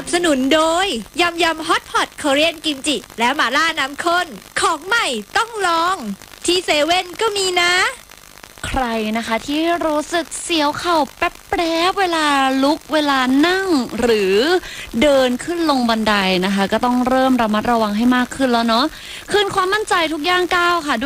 บสนุนโดยยำฮอตพอตคอเรียนกิมจิและหม่าล่าน้ำข้นของใหม่ต้องลองที่เซเว่นก็มีนะใครนะคะที่รู้สึกเสียวเข่าแป๊บเวลาลุกเวลานั่งหรือเดินขึ้นลงบันไดนะคะก็ต้องเริ่มระมัดระวังให้มากขึ้นแล้วเนาะคืนความมั่นใจทุกย่างก้าวค่ะ